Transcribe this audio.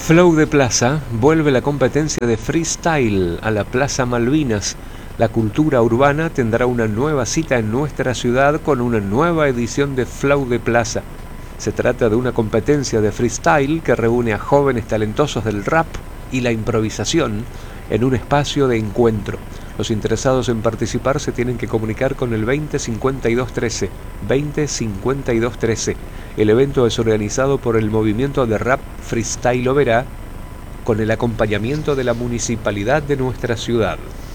Flow de Plaza vuelve la competencia de freestyle a la Plaza Malvinas. La cultura urbana tendrá una nueva cita en nuestra ciudad con una nueva edición de Flow de Plaza. Se trata de una competencia de freestyle que reúne a jóvenes talentosos del rap y la improvisación en un espacio de encuentro. Los interesados en participar se tienen que comunicar con el 205213. 205213. El evento es organizado por el movimiento de rap Freestyle Oberá con el acompañamiento de la municipalidad de nuestra ciudad.